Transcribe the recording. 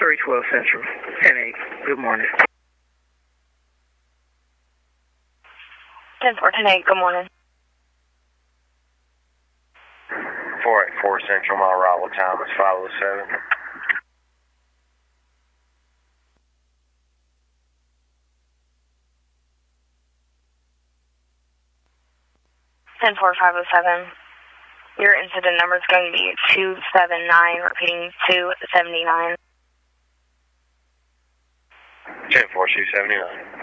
312 Central, 10-8. Good morning. 10-4, 10-8, good morning. 484 Central, my arrival time is 5:07. 10-4, 507. Your incident number is going to be 279, repeating 279. 10-4, 279.